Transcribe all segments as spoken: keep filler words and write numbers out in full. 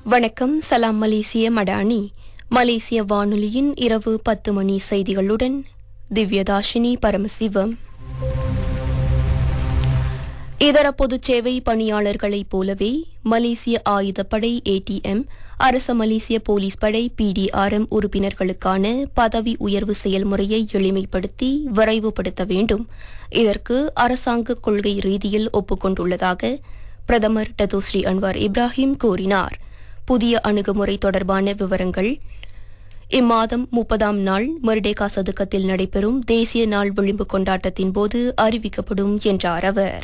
வணக்கம். சலாம் மலேசிய மடானி. மலேசிய வானொலியின் இரவு பத்து மணி செய்திகளுடன் திவ்யதாஷினி பரமசிவம். இதர பொதுச் சேவை பணியாளர்களைப் போலவே மலேசிய ஆயுதப்படை ஏடிஎம், அரச மலேசிய போலீஸ் படை பிடிஆர்எம் உறுப்பினர்களுக்கான பதவி உயர்வு செயல்முறையை எளிமைப்படுத்தி விரைவுபடுத்த வேண்டும். இதற்கு அரசாங்க கொள்கை ரீதியில் ஒப்புக்கொண்டுள்ளதாக பிரதமர் டத்தோஸ்ரீ அன்வார் இப்ராஹிம் கூறினார். புதிய அணுகுமுறை தொடர்பான விவரங்கள் இம்மாதம் முப்பதாம் நாள் மர்டேகா சதுக்கத்தில் நடைபெறும் தேசிய நாள் விளிம்பு கொண்டாட்டத்தின் போது அறிவிக்கப்படும் என்றார் அவர்.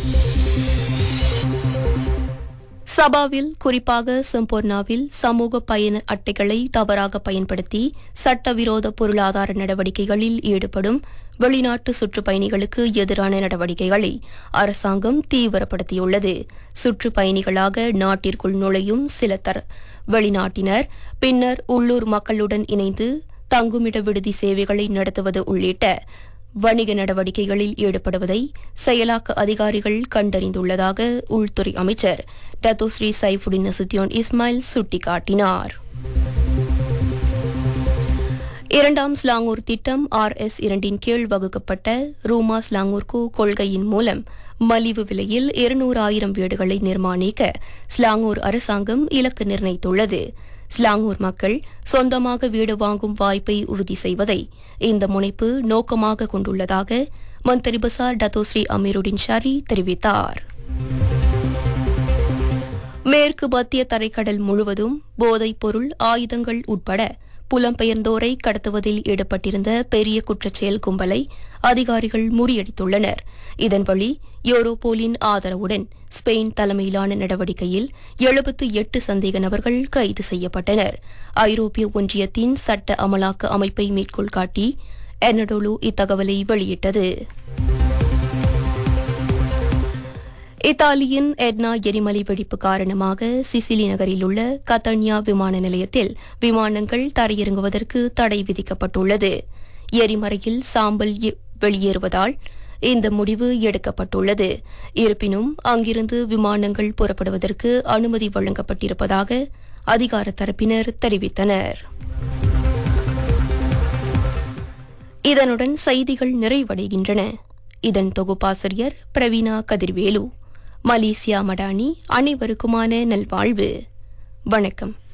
சபாவில், குறிப்பாக சம்பூர்ணாவில் சமூக பயண அட்டைகளை தவறாக பயன்படுத்தி சட்டவிரோத பொருளாதார நடவடிக்கைகளில் ஈடுபடும் வெளிநாட்டு சுற்றுப்பயணிகளுக்கு எதிரான நடவடிக்கைகளை அரசாங்கம் தீவிரப்படுத்தியுள்ளது. சுற்றுப்பயணிகளாக நாட்டிற்குள் நுழையும் சில தர வெளிநாட்டினர் பின்னர் உள்ளூர் மக்களுடன் இணைந்து தங்குமிட விடுதி சேவைகளை நடத்துவது உள்ளிட்ட வணிக நடவடிக்கைகளில் ஈடுபடுவதை செயலாக்க அதிகாரிகள் கண்டறிந்துள்ளதாக உள்துறை அமைச்சர் டத்தோஸ்ரீ சைஃபுடின் நசுத்தியோன் இஸ்மாயில் சுட்டிக்காட்டினார். இரண்டாம் ஸ்லாங்கூர் திட்டம் ஆர் எஸ் இரண்டின் கீழ் வகுக்கப்பட்ட ரூமா ஸ்லாங்கூர்கு கொள்கையின் மூலம் மலிவு விலையில் இருநூறாயிரம் வீடுகளை நிர்மாணிக்க ஸ்லாங்கூர் அரசாங்கம் இலக்கு நிர்ணயித்துள்ளது. ஸ்லாங்கூர் மக்கள் சொந்தமாக வீடு வாங்கும் வாய்ப்பை உறுதி செய்வதை இந்த முனைப்பு நோக்கமாக கொண்டுள்ளதாக மந்திரி பசார் டத்தோஸ்ரீ அமீருடின் ஷாரி தெரிவித்தார். மேற்கு மத்திய தரைக்கடல் முழுவதும் போதைப் பொருள், ஆயுதங்கள் உட்பட புலம்பெயர்ந்தோரை கடத்துவதில் ஈடுபட்டிருந்த பெரிய குற்றச்செயல் கும்பலை அதிகாரிகள் முறியடித்துள்ளனர். இதன் வழி யூரோபோலின் ஆதரவுடன் ஸ்பெயின் தலைமையிலான நடவடிக்கையில் எழுபத்து எட்டு சந்தேக நபர்கள் கைது செய்யப்பட்டனர். ஐரோப்பிய ஒன்றியத்தின் சட்ட அமலாக்க அமைப்பை மேற்கோள் காட்டி எனடோலு இத்தகவலை வெளியிட்டது. இத்தாலியின் எட்னா எரிமலை வெடிப்பு காரணமாக சிசிலி நகரில் உள்ள கத்தன்யா விமான நிலையத்தில் விமானங்கள் தரையிறங்குவதற்கு தடை விதிக்கப்பட்டுள்ளது. எரிமலையில் சாம்பல் வெளியேறுவதால் இந்த முடிவு எடுக்கப்பட்டுள்ளது. இருப்பினும் அங்கிருந்து விமானங்கள் புறப்படுவதற்கு அனுமதி வழங்கப்பட்டிருப்பதாக அதிகார தரப்பினர் தெரிவித்தனர். இதனுடன் செய்திகள் நிறைவடைகின்றன. இதன் தொகுப்பாசிரியர் பிரவீனா கதிர்வேலு. மலேசியா மடானி அனைவருக்குமான நல்வாழ்வு. வணக்கம்.